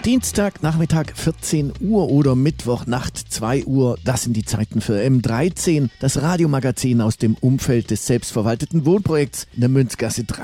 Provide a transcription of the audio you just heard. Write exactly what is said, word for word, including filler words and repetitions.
Dienstag Nachmittag vierzehn Uhr oder Mittwochnacht zwei Uhr. Das sind die Zeiten für M dreizehn, das Radiomagazin aus dem Umfeld des selbstverwalteten Wohnprojekts in der Münzgasse drei.